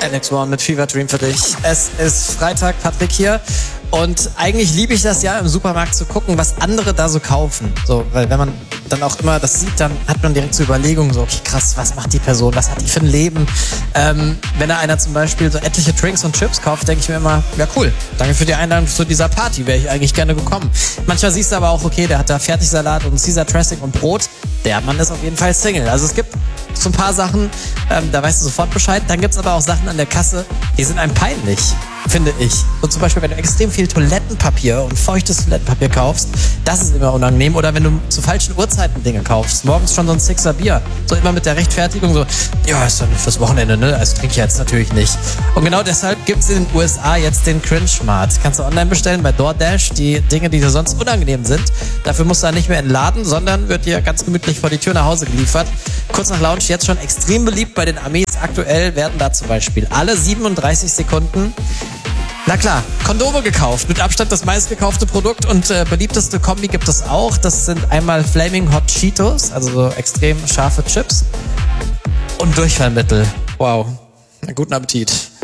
Alex One mit Fever Dream für dich. Es ist Freitag, Patrick hier. Und eigentlich liebe ich das ja, im Supermarkt zu gucken, was andere da so kaufen. So, weil wenn man dann auch immer das sieht, dann hat man direkt so Überlegungen, so, okay, krass, was macht die Person, was hat die für ein Leben? Wenn da einer zum Beispiel so etliche Drinks und Chips kauft, denke ich mir immer, ja cool, danke für die Einladung zu dieser Party, wäre ich eigentlich gerne gekommen. Manchmal siehst du aber auch, okay, der hat da Fertigsalat und Caesar Dressing und Brot. Der Mann ist auf jeden Fall Single. Also es gibt so ein paar Sachen, da weißt du sofort Bescheid. Dann gibt's aber auch Sachen an der Kasse, die sind einem peinlich, finde ich. So zum Beispiel, wenn du extrem viel Toilettenpapier und feuchtes Toilettenpapier kaufst, das ist immer unangenehm. Oder wenn du zu falschen Uhrzeiten Dinge kaufst, morgens schon so ein Sixer Bier, so immer mit der Rechtfertigung so, ja, ist dann fürs Wochenende, ne? Also trinke ich jetzt natürlich nicht. Und genau deshalb gibt's in den USA jetzt den Cringe-Mart. Kannst du online bestellen bei DoorDash, die Dinge, die dir sonst unangenehm sind. Dafür musst du dann nicht mehr in den Laden, sondern wird dir ganz gemütlich vor die Tür nach Hause geliefert. Kurz nach Launch jetzt schon extrem beliebt bei den Amis. Aktuell werden da zum Beispiel alle 37 Sekunden, na klar, Kondome gekauft. Mit Abstand das meistgekaufte Produkt und beliebteste Kombi gibt es auch. Das sind einmal Flaming Hot Cheetos, also so extrem scharfe Chips und Durchfallmittel. Wow, guten Appetit.